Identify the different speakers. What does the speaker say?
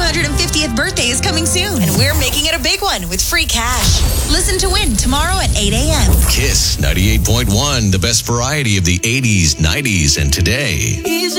Speaker 1: 250th birthday is coming soon, and we're making it a big one with free cash. Listen to win tomorrow at 8 a.m.
Speaker 2: Kiss 98.1, the best variety of the 80s, 90s, and today.